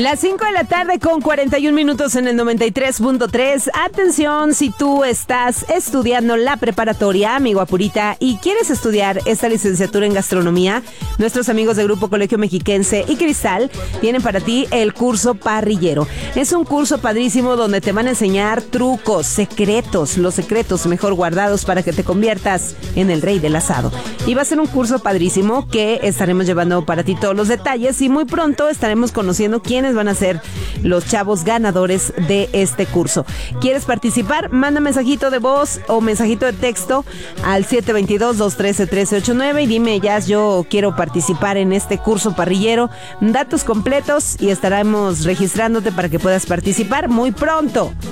Las 5 de la tarde con 41 minutos en el 93.3. Atención, si tú estás estudiando la preparatoria, amigo Apurita, y quieres estudiar esta licenciatura en gastronomía, nuestros amigos de Grupo Colegio Mexiquense y Cristal tienen para ti el curso parrillero. Es un curso padrísimo donde te van a enseñar trucos, secretos, los secretos mejor guardados para que te conviertas en el rey del asado. Y va a ser un curso padrísimo que estaremos llevando para ti todos los detalles y muy pronto estaremos conociendo quiénes van a ser los chavos ganadores de este curso. ¿Quieres participar? Manda mensajito de voz o mensajito de texto al 722-213-1389 y dime, Jazz, yo quiero participar en este curso parrillero. Datos completos y estaremos registrándote para que puedas participar muy pronto.